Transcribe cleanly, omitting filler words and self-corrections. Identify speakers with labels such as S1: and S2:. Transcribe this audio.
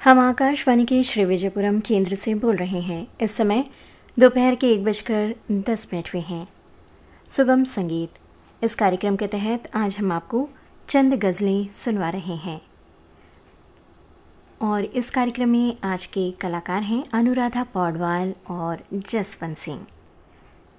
S1: हम आकाशवाणी के श्री विजयपुरम केंद्र से बोल रहे हैं। इस समय दोपहर के 1:10 हुए हैं। सुगम संगीत इस कार्यक्रम के तहत आज हम आपको चंद गज़लें सुनवा रहे हैं और इस कार्यक्रम में आज के कलाकार हैं अनुराधा पौडवाल और जसवंत सिंह।